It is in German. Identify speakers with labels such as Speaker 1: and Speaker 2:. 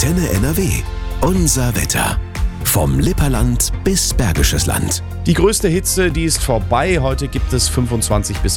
Speaker 1: Antenne NRW. Unser Wetter. Vom Lipperland bis Bergisches Land.
Speaker 2: Die größte Hitze, die ist vorbei. Heute gibt es 25 bis